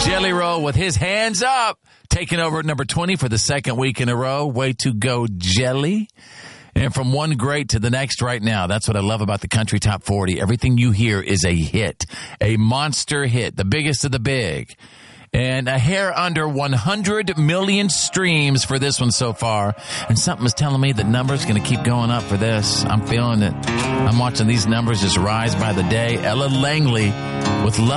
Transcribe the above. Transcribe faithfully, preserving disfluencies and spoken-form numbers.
Jelly Roll with his hands up, taking over at number twenty for the second week in a row. Way to go, Jelly. And from one great to the next right now. That's what I love about the Country Top forty. Everything you hear is a hit, a monster hit, the biggest of the big. And a hair under one hundred million streams for this one so far. And something is telling me the number's going to keep going up for this. I'm feeling it. I'm watching these numbers just rise by the day. Ella Langley with Love.